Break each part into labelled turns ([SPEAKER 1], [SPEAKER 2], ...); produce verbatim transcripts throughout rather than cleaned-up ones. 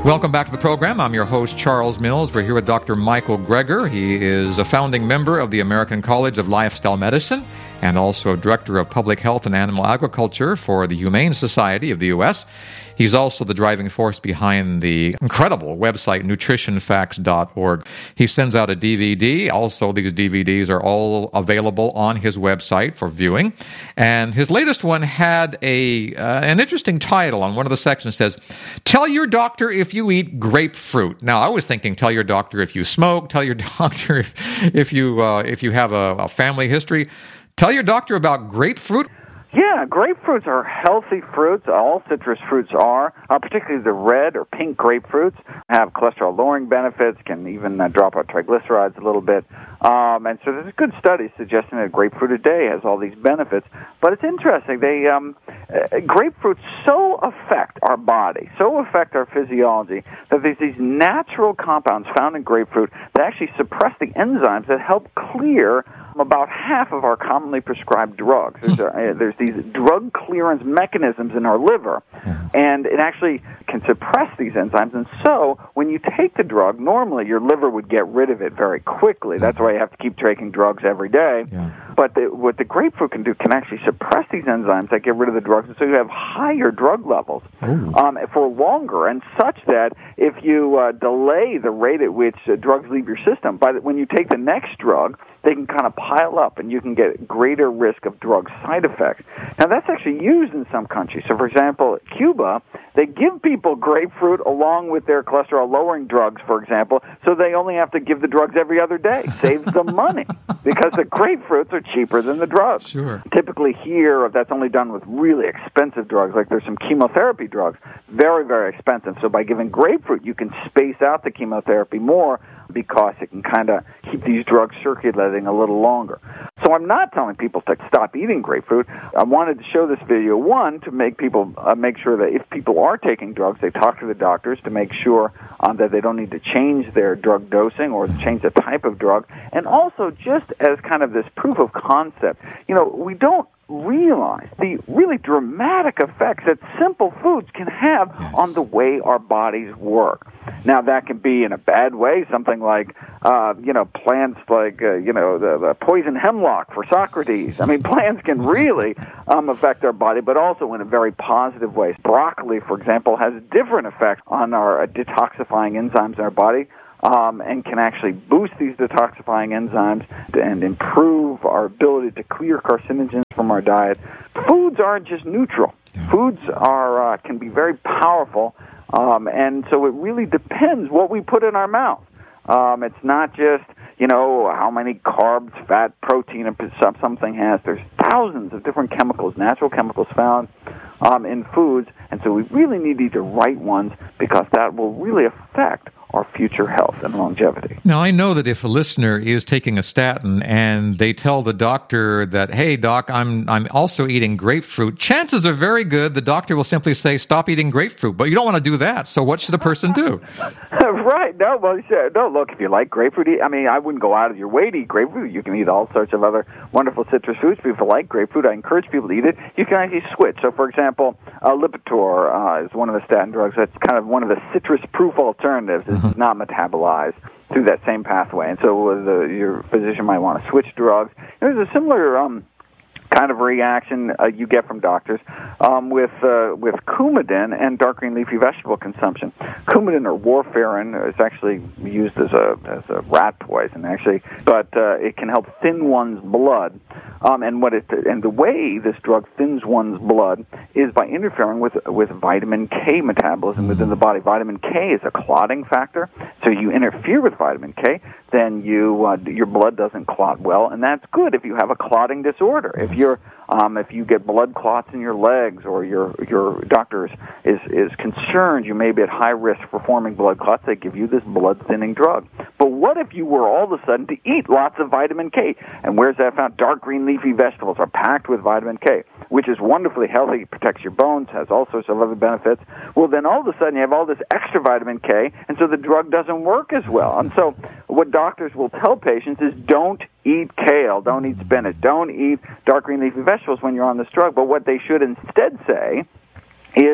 [SPEAKER 1] Welcome back to the program. I'm your host, Charles Mills. We're here with Doctor Michael Greger. He is a founding member of the American College of Lifestyle Medicine and also Director of Public Health and Animal Agriculture for the Humane Society of the U S He's also the driving force behind the incredible website, nutrition facts dot org. He sends out a D V D. Also, these D V Ds are all available on his website for viewing. And his latest one had a uh, an interesting title. On one of the sections says, "Tell your doctor if you eat grapefruit." Now, I was thinking, tell your doctor if you smoke, tell your doctor if, if, you, uh, if you have a, a family history. Tell your doctor about grapefruit.
[SPEAKER 2] Yeah, grapefruits are healthy fruits. All citrus fruits are, uh, particularly the red or pink grapefruits, have cholesterol-lowering benefits, can even uh, drop our triglycerides a little bit. Um, and so there's good studies suggesting that grapefruit a day has all these benefits. But it's interesting. They um, uh, grapefruits so affect our body, so affect our physiology, that there's these natural compounds found in grapefruit that actually suppress the enzymes that help clear about half of our commonly prescribed drugs. There's, a, there's these drug clearance mechanisms in our liver, and it actually can suppress these enzymes. And so when you take the drug, normally your liver would get rid of it very quickly. That's why you have to keep taking drugs every day. Yeah. But the, what the grapefruit can do can actually suppress these enzymes that get rid of the drugs, and so you have higher drug levels um, for longer, and such that if you uh, delay the rate at which uh, drugs leave your system, by the, when you take the next drug, they can kind of pile up, and you can get greater risk of drug side effects. Now, that's actually used in some countries. So, for example, Cuba, they give people grapefruit along with their cholesterol-lowering drugs, for example, so they only have to give the drugs every other day. Saves them money because the grapefruits are cheaper than the drugs.
[SPEAKER 1] Sure.
[SPEAKER 2] Typically here, that's only done with really expensive drugs, like there's some chemotherapy drugs, very, very expensive. So by giving grapefruit, you can space out the chemotherapy more because it can kind of keep these drugs circulating a little longer. So I'm not telling people to stop eating grapefruit. I wanted to show this video, one, to make people uh, make sure that if people are taking drugs, they talk to the doctors to make sure um, that they don't need to change their drug dosing or change the type of drug, and also just as kind of this proof of concept. You know, we don't realize the really dramatic effects that simple foods can have yes. on the way our bodies work. Now, that can be in a bad way, something like, uh, you know, plants like, uh, you know, the, the poison hemlock for Socrates. I mean, plants can really um, affect our body, but also in a very positive way. Broccoli, for example, has different effects on our uh, detoxifying enzymes in our body. Um, and can actually boost these detoxifying enzymes and improve our ability to clear carcinogens from our diet. Foods aren't just neutral. Foods are uh, can be very powerful, um, and so it really depends what we put in our mouth. Um, it's not just, you know, how many carbs, fat, protein something has. There's thousands of different chemicals, natural chemicals found um, in foods, and so we really need to eat the right ones because that will really affect our future health and longevity.
[SPEAKER 1] Now, I know that if a listener is taking a statin and they tell the doctor that, hey, doc, I'm I'm also eating grapefruit, chances are very good the doctor will simply say, stop eating grapefruit. But you don't want to do that, so what should a person do?
[SPEAKER 2] Right. No, well, no, look, if you like grapefruit, I mean, I wouldn't go out of your way to eat grapefruit. You can eat all sorts of other wonderful citrus fruits. But if you like grapefruit, I encourage people to eat it. You can actually switch. So, for example, uh, Lipitor uh, is one of the statin drugs. That's kind of one of the citrus-proof alternatives. It's uh-huh. not metabolized through that same pathway. And so the, your physician might want to switch drugs. There's a similar um, kind of reaction uh, you get from doctors um, with uh, with Coumadin and dark green leafy vegetable consumption. Coumadin or warfarin is actually used as a as a rat poison, actually, but uh, it can help thin one's blood. Um, and what it and the way this drug thins one's blood is by interfering with with vitamin K metabolism within the body. Vitamin K is a clotting factor, so you interfere with vitamin K, then you uh, your blood doesn't clot well, and that's good if you have a clotting disorder. If you're um, if you get blood clots in your legs, or your your doctor is is concerned you may be at high risk for forming blood clots, they give you this blood thinning drug. But what if you were all of a sudden to eat lots of vitamin K? And where's that found? Dark green leafy vegetables are packed with vitamin K, which is wonderfully healthy. It protects your bones, has all sorts of other benefits. Well, then all of a sudden you have all this extra vitamin K, and so the drug doesn't work as well. And so what doctors will tell patients is don't eat kale, don't eat spinach, don't eat dark green leafy vegetables when you're on this drug. But what they should instead say is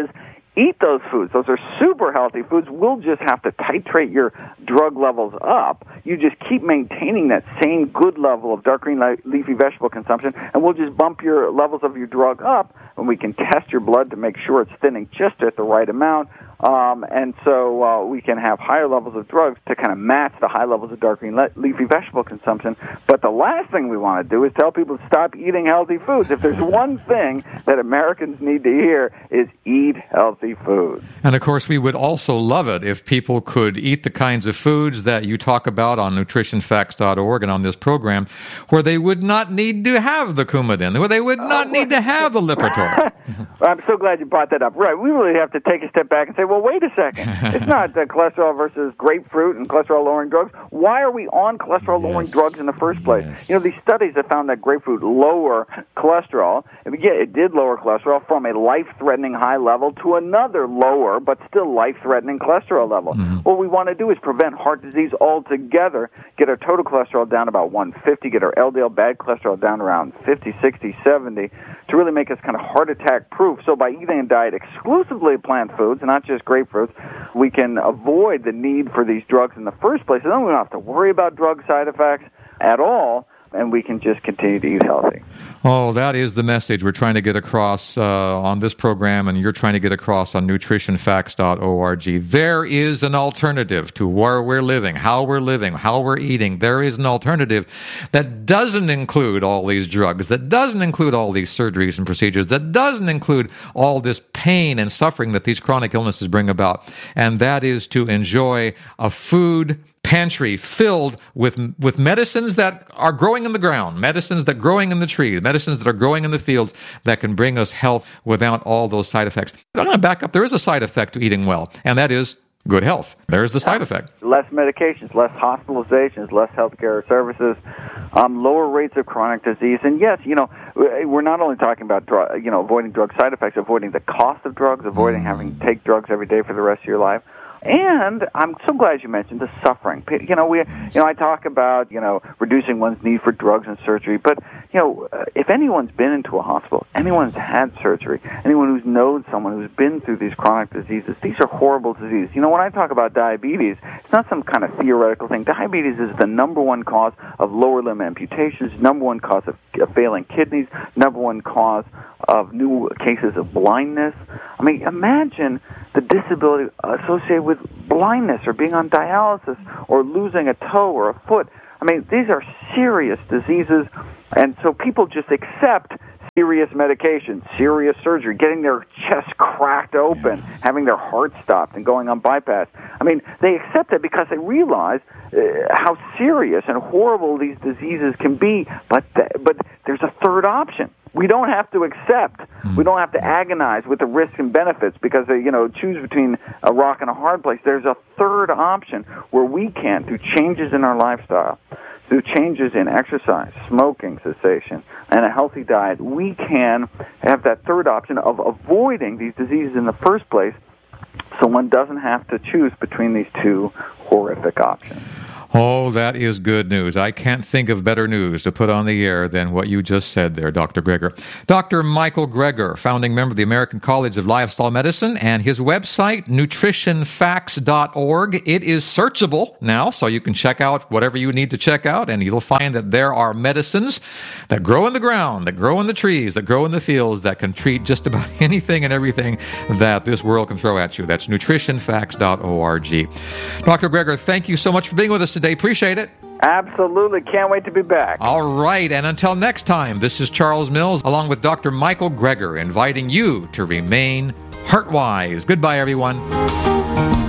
[SPEAKER 2] eat those foods. Those are super healthy foods. We'll just have to titrate your drug levels up. You just keep maintaining that same good level of dark green leafy vegetable consumption, and we'll just bump your levels of your drug up, and we can test your blood to make sure it's thinning just at the right amount. Um, and so uh, we can have higher levels of drugs to kind of match the high levels of dark green le- leafy vegetable consumption. But the last thing we want to do is tell people to stop eating healthy foods. If there's one thing that Americans need to hear is eat healthy foods.
[SPEAKER 1] And, of course, we would also love it if people could eat the kinds of foods that you talk about on nutrition facts dot org and on this program, where they would not need to have the Coumadin, where they would not uh, need to have the Lipitor.
[SPEAKER 2] I'm so glad you brought that up. Right, we really have to take a step back and say, well, wait a second. It's not uh, cholesterol versus grapefruit and cholesterol-lowering drugs. Why are we on cholesterol-lowering yes. drugs in the first place? Yes. You know, these studies have found that grapefruit lower cholesterol. And yeah, it did lower cholesterol from a life-threatening high level to another lower but still life-threatening cholesterol level. Mm-hmm. What we want to do is prevent heart disease altogether, get our total cholesterol down about one fifty, get our L D L bad cholesterol down around fifty, sixty, seventy, to really make us kind of heart attack proof. So by eating a diet exclusively of plant foods, and not just grapefruits, we can avoid the need for these drugs in the first place. And then we don't have to worry about drug side effects at all, and we can just continue to eat healthy.
[SPEAKER 1] Oh, that is the message we're trying to get across uh, on this program, and you're trying to get across on nutrition facts dot org. There is an alternative to where we're living, how we're living, how we're eating. There is an alternative that doesn't include all these drugs, that doesn't include all these surgeries and procedures, that doesn't include all this pain and suffering that these chronic illnesses bring about, and that is to enjoy a food pantry filled with with medicines that are growing in the ground, medicines that are growing in the trees, medicines that are growing in the fields that can bring us health without all those side effects. I'm going to back up. There is a side effect to eating well, and that is good health. There's the side effect.
[SPEAKER 2] Less medications, less hospitalizations, less healthcare services, um, lower rates of chronic disease. And yes, you know, we're not only talking about drug, you know, avoiding drug side effects, avoiding the cost of drugs, avoiding mm. having to take drugs every day for the rest of your life. And I'm so glad you mentioned the suffering. You know, we, you know, I talk about, you know, reducing one's need for drugs and surgery. But, you know, uh, if anyone's been into a hospital, anyone's had surgery, anyone who's known someone who's been through these chronic diseases, these are horrible diseases. You know, when I talk about diabetes, it's not some kind of theoretical thing. Diabetes is the number one cause of lower limb amputations, number one cause of, of failing kidneys, number one cause of new cases of blindness. I mean, imagine the disability associated with blindness or being on dialysis or losing a toe or a foot. I mean, these are serious diseases, and so people just accept serious medication, serious surgery, getting their chest cracked open, yeah. having their heart stopped and going on bypass. I mean, they accept it because they realize uh, how serious and horrible these diseases can be, but th- but there's a third option. We don't have to accept. Mm. We don't have to agonize with the risks and benefits because, uh, you know, choose between a rock and a hard place. There's a third option where we can, through changes in our lifestyle, through changes in exercise, smoking cessation, and a healthy diet, we can have that third option of avoiding these diseases in the first place so one doesn't have to choose between these two horrific options.
[SPEAKER 1] Oh, that is good news. I can't think of better news to put on the air than what you just said there, Doctor Greger. Doctor Michael Greger, founding member of the American College of Lifestyle Medicine, and his website, nutrition facts dot org. It is searchable now, so you can check out whatever you need to check out, and you'll find that there are medicines that grow in the ground, that grow in the trees, that grow in the fields, that can treat just about anything and everything that this world can throw at you. That's nutrition facts dot org. Doctor Greger, thank you so much for being with us today. Appreciate it.
[SPEAKER 2] Absolutely. Can't wait to be back.
[SPEAKER 1] All right. And until next time, this is Charles Mills, along with Doctor Michael Greger, inviting you to remain heart-wise. Goodbye, everyone.